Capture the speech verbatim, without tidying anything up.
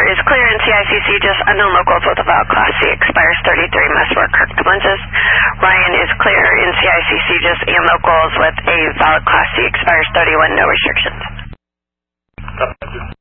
is clear in C I C C, just unknown locals with a valid Class C expires thirty-three, must wear corrective lenses. Ryan is clear in C I C C, just and locals with a valid Class C expires thirty-one, no restrictions.